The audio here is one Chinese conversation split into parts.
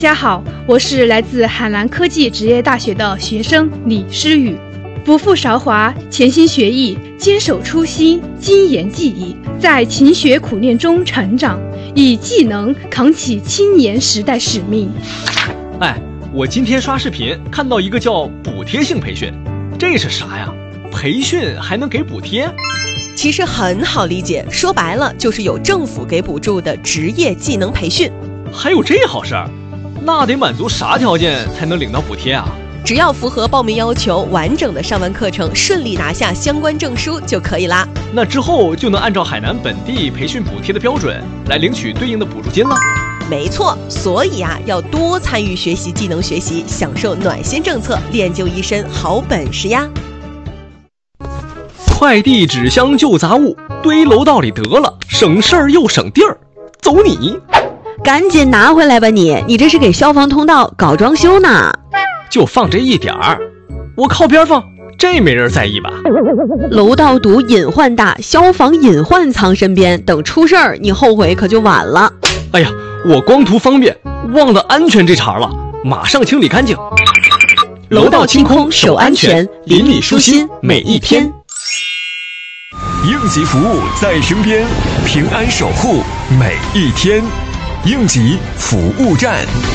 大家好，我是来自海南科技职业大学的学生李诗雨。不负韶华，潜心学艺，坚守初心，精研技艺，在勤学苦练中成长，以技能扛起青年时代使命。 我今天刷视频看到一个叫补贴性培训，这是啥呀？培训还能给补贴？ 其实很好理解，说白了就是有政府给补助的职业技能培训。 还有这好事儿？那得满足啥条件才能领到补贴啊？ 只要符合报名要求，完整的上完课程，顺利拿下相关证书就可以啦。 那之后就能按照海南本地培训补贴的标准来领取对应的补助金了。 没错，所以要多参与学习技能学习，享受暖心政策，练就一身好本事呀。 快递纸箱旧杂物堆楼道里得了，省事儿又省地儿，走你！ 赶紧拿回来吧你这是给消防通道搞装修呢。 就放这一点儿，我靠边放，这没人在意吧？ 楼道堵隐患大，消防隐患藏身边，等出事儿你后悔可就晚了。 哎呀，我光图方便忘了安全这茬了，马上清理干净。 楼道清空守安全， 邻里舒心每一天。 应急服务在身边，平安守护每一天。应急服务站。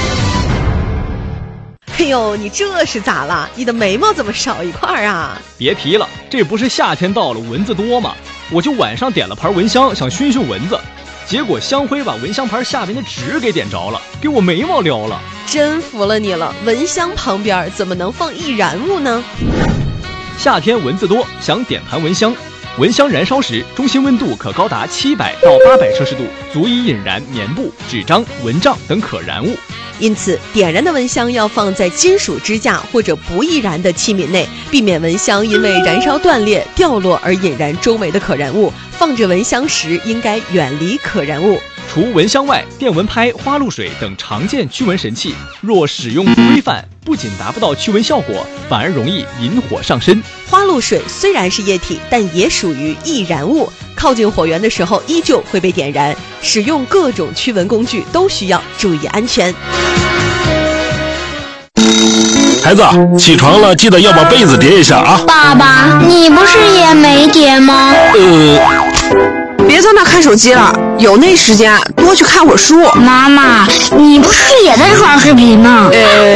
哎呦，你这是咋了？你的眉毛怎么少一块啊？ 别提了，这不是夏天到了蚊子多吗？我就晚上点了盘蚊香，想熏熏蚊子，结果香灰把蚊香盘下边的纸给点着了，给我眉毛撩了。 真服了你了，蚊香旁边怎么能放易燃物呢？ 夏天蚊子多，想点盘蚊香。蚊香燃烧时，中心温度可高达700到800摄氏度，足以引燃棉布、纸张、蚊帐等可燃物。 因此，点燃的蚊香要放在金属支架或者不易燃的器皿内，避免蚊香因为燃烧断裂、掉落而引燃周围的可燃物。放置蚊香时，应该远离可燃物。 除蚊香外，电蚊拍、花露水等常见驱蚊神器，若使用不规范，不仅达不到驱蚊效果，反而容易引火上身。 花露水虽然是液体，但也属于易燃物，靠近火源的时候依旧会被点燃。使用各种驱蚊工具都需要注意安全。 孩子，起床了记得要把被子叠一下啊。 爸爸，你不是也没叠吗？ 别在那看手机了，有那时间多去看会儿书。 妈妈，你不是也在刷视频吗？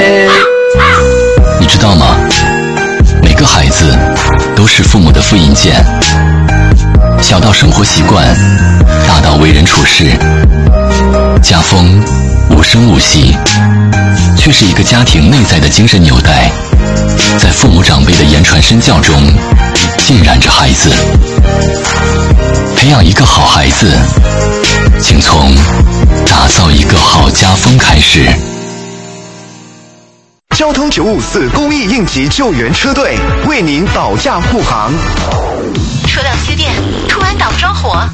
你知道吗？每个孩子都是父母的复印件，小到生活习惯，大到为人处事，家风无声无息，却是一个家庭内在的精神纽带，在父母长辈的言传身教中浸染着孩子。培养一个好孩子，请从打造一个好家风开始。 交通954公益应急救援车队为您保驾护航。 车辆接电，突然打不着火。